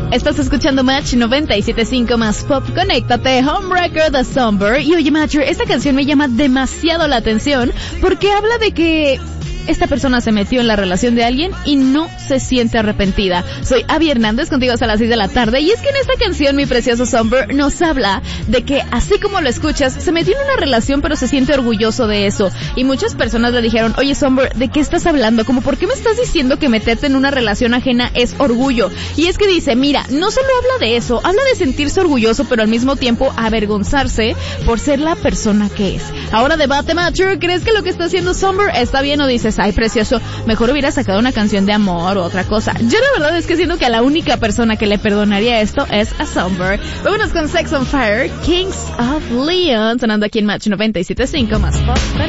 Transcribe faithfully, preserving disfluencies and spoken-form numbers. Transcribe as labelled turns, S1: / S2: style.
S1: Estás escuchando Match noventa y siete punto cinco más pop. Conéctate, Homewrecker de Somber. Y oye, Matcher, esta canción me llama demasiado la atención porque habla de que esta persona se metió en la relación de alguien y no se siente arrepentida. Soy Abby Hernández, contigo hasta las seis de la tarde, y es que en esta canción, mi precioso Somber, nos habla de que, así como lo escuchas, se metió en una relación pero se siente orgulloso de eso. Y muchas personas le dijeron, oye Somber, ¿de qué estás hablando? Como, ¿por qué me estás diciendo que meterte en una relación ajena es orgullo? Y es que dice, mira, no solo habla de eso, habla de sentirse orgulloso, pero al mismo tiempo avergonzarse por ser la persona que es. Ahora debate, Matcher, ¿crees que lo que está haciendo Somber está bien o dices, ay, precioso, mejor hubiera sacado una canción de amor o otra cosa? Yo la verdad es que siento que a la única persona que le perdonaría esto es a Somber. Vámonos con Sex on Fire, Kings of Leon, sonando aquí en Match noventa y siete punto cinco más pop.